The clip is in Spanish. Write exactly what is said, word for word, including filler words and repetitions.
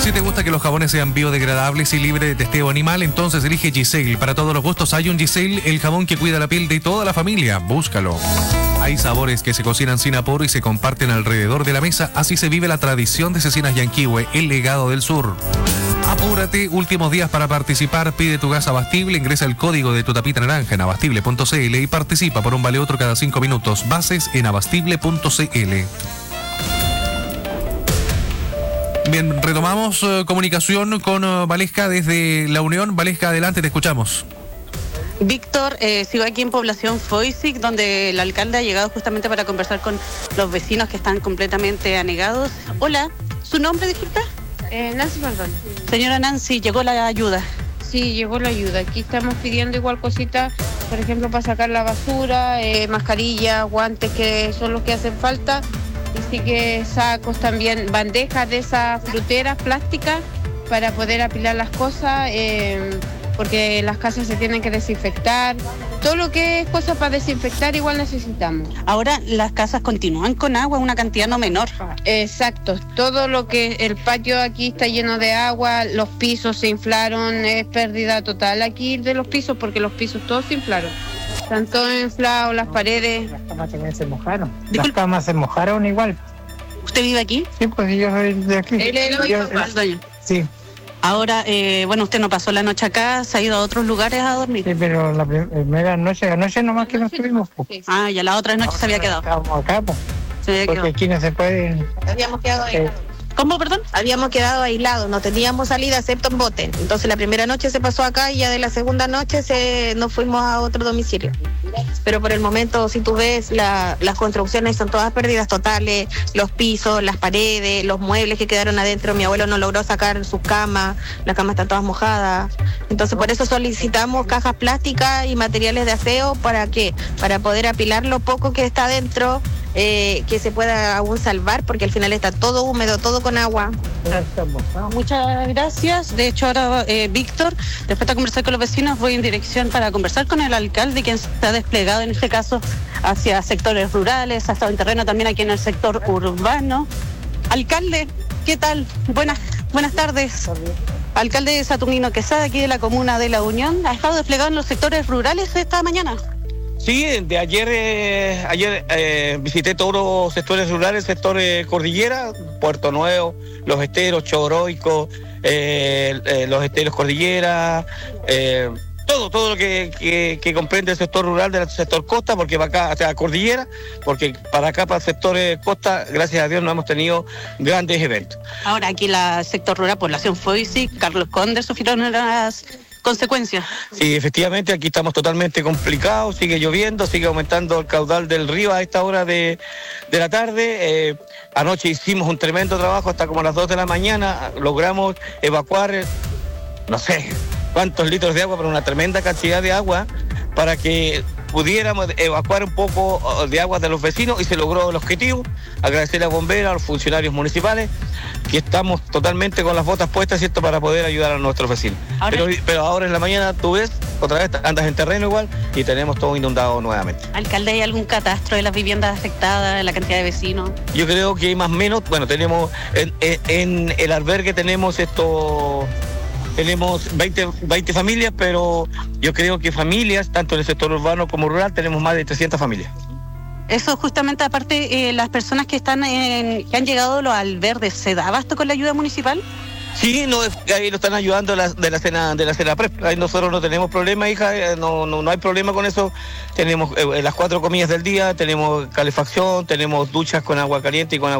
Si te gusta que los jabones sean biodegradables y libres de testeo animal, entonces elige Giselle. Para todos los gustos hay un Giselle, el jabón que cuida la piel de toda la familia. Búscalo. Hay sabores que se cocinan sin apuro y se comparten alrededor de la mesa. Así se vive la tradición de Cecinas Yanquihue, el legado del sur. Apúrate, últimos días para participar. Pide tu gas Abastible, ingresa el código de tu tapita naranja en abastible punto cl y participa por un vale otro cada cinco minutos. Bases en abastible punto cl. Bien, retomamos uh, comunicación con uh, Valesca desde La Unión. Valesca, adelante, te escuchamos. Víctor, eh, sigo aquí en Población Foisic, donde el alcalde ha llegado justamente para conversar con los vecinos que están completamente anegados. Hola, ¿su nombre, disculpa? Eh, Nancy Perdón. Señora Nancy, llegó la ayuda. Sí, llegó la ayuda. Aquí estamos pidiendo igual cositas, por ejemplo, para sacar la basura, eh, mascarillas, guantes, que son los que hacen falta. Así que sacos también, bandejas de esas fruteras plásticas para poder apilar las cosas, eh, porque las casas se tienen que desinfectar. Todo lo que es cosa para desinfectar igual necesitamos. Ahora las casas continúan con agua, una cantidad no menor. Exacto, todo lo que el patio aquí está lleno de agua, los pisos se inflaron, es pérdida total aquí de los pisos porque los pisos todos se inflaron. Están todos inflados, las paredes. Las camas también se mojaron. Disculpe. Las camas se mojaron igual. ¿Usted vive aquí? Sí, pues yo soy de aquí. Él es el Yo- El dueño. Sí, Ahora, eh, bueno, usted no pasó la noche acá, se ha ido a otros lugares a dormir. sí, pero la primera noche, anoche nomás que nos tuvimos, pues. Sí. Ah, ya la otra noche se había quedado. Estábamos acá, pues, Se había porque quedado. aquí no se puede. Habíamos quedado eh, aislados. ¿Cómo, perdón? Habíamos quedado aislados, no teníamos salida excepto en bote. Entonces la primera noche se pasó acá y ya de la segunda noche se, nos fuimos a otro domicilio. Pero por el momento, si tú ves, la, las construcciones son todas pérdidas totales, los pisos, las paredes, los muebles que quedaron adentro. Mi abuelo no logró sacar sus camas, las camas están todas mojadas. Entonces por eso solicitamos cajas plásticas y materiales de aseo. ¿Para qué? Para poder apilar lo poco que está adentro, eh, que se pueda aún salvar, porque al final está todo húmedo, todo con agua. Muchas gracias. De hecho, ahora, eh, Víctor, después de conversar con los vecinos, voy en dirección para conversar con el alcalde, quien se ha desplegado en este caso hacia sectores rurales, ha estado en terreno también aquí en el sector urbano. Alcalde, ¿qué tal? Buenas, buenas tardes. Alcalde Saturnino Quesada, aquí de la comuna de La Unión, ha estado desplegado en los sectores rurales esta mañana. Sí, de ayer eh, ayer eh, visité todos los sectores rurales, sector eh, cordillera, Puerto Nuevo, Los Esteros, Choroico, eh, eh, Los Esteros Cordillera, eh, todo, todo lo que, que, que comprende el sector rural del sector costa, porque para acá, o sea, cordillera, porque para acá, para el sector eh, costa, gracias a Dios no hemos tenido grandes eventos. Ahora aquí la sector rural, población Foisic, Carlos Conde sufrieron las consecuencias. Sí, efectivamente, aquí estamos totalmente complicados, sigue lloviendo, sigue aumentando el caudal del río a esta hora de, de la tarde. Eh, anoche hicimos un tremendo trabajo hasta como las dos de la mañana, logramos evacuar, eh, no sé cuántos litros de agua, pero una tremenda cantidad de agua para que pudiéramos evacuar un poco de agua de los vecinos y se logró el objetivo. Agradecer a bomberos, a los funcionarios municipales, que estamos totalmente con las botas puestas, ¿cierto?, para poder ayudar a nuestros vecinos. Ahora- Pero, pero ahora en la mañana tú ves, otra vez andas en terreno igual y tenemos todo inundado nuevamente. Alcalde, ¿hay algún catastro de las viviendas afectadas, la cantidad de vecinos? Yo creo que hay más o menos, bueno, tenemos en, en, en el albergue tenemos esto, tenemos veinte, veinte familias, pero yo creo que familias, tanto en el sector urbano como rural, tenemos más de trescientas familias. Eso justamente, aparte, eh, las personas que están en, que han llegado a los albergues, ¿se da abasto con la ayuda municipal? Sí, no, ahí nos están ayudando la, de la cena de la cena prep. Ahí nosotros no tenemos problema, hija, eh, no, no, no hay problema con eso. Tenemos eh, las cuatro comidas del día, tenemos calefacción, tenemos duchas con agua caliente y con agua